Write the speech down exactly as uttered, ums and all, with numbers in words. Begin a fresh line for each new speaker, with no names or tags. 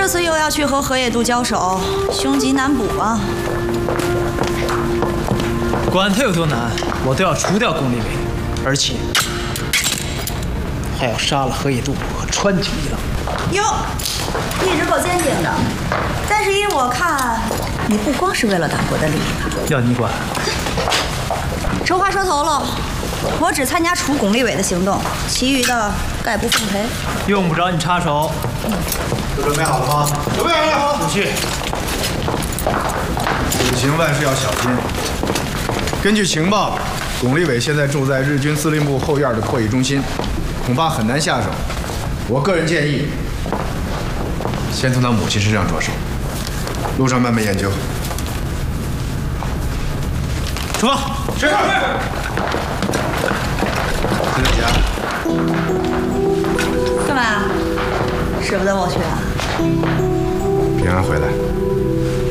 这次又要去和河野渡交手，凶吉难卜啊！
管他有多难，我都要除掉宫立伟，而且还要杀了河野渡和川井一郎。
哟，一直够坚定的。但是依我看，你不光是为了党国的利益。
要你管？
实话说头了，我只参加除巩立伟的行动，其余的概不奉陪。
用不着你插手。
都准备好了吗？准备好了。
出去。
此行万事要小心。根据情报，巩立伟现在住在日军司令部后院的会议中心，恐怕很难下手。我个人建议，先从他母亲身上着手，路上慢慢研究。
出发。
是。陈大侠，
干嘛？舍不得我去啊？
平安回来。